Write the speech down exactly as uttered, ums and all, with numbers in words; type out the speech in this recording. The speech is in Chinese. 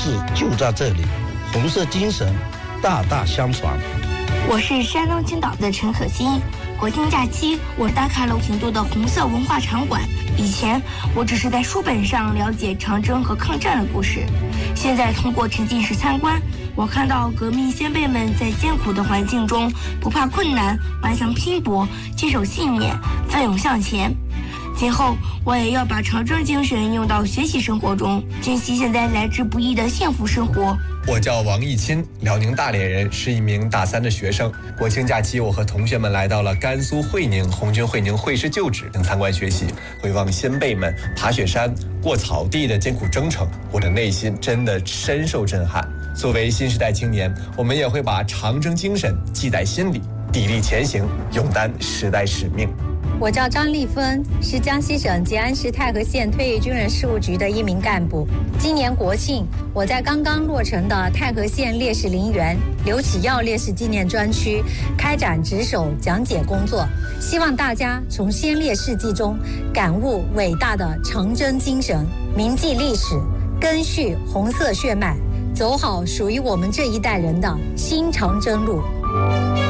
事就在这里，红色精神大大相传。 我是山东青岛的陈可辛。国庆假期，我打卡了挺多的红色文化场馆。以前我只是在书本上了解长征和抗战的故事，现在通过沉浸式参观，我看到革命先辈们在艰苦的环境中不怕困难，顽强拼搏，坚守信念，奋勇向前。今后我也要把长征精神用到学习生活中，珍惜现在来之不易的幸福生活。 我叫王义钦，辽宁大连人，是一名大三的学生。国庆假期，我和同学们来到了甘肃会宁红军会宁会师旧址，并参观学习，回望先辈们爬雪山、过草地的艰苦征程，我的内心真的深受震撼。作为新时代青年，我们也会把长征精神记在心里，砥砺前行，勇担时代使命。 我叫张丽芬，是江西省吉安市太和县退役军人事务局的一名干部。今年国庆，我在刚刚落成的太和县烈士陵园刘启耀烈士纪念专区开展值守讲解工作，希望大家从先烈事迹中感悟伟大的长征精神，铭记历史，根续红色血脉，走好属于我们这一代人的新长征路。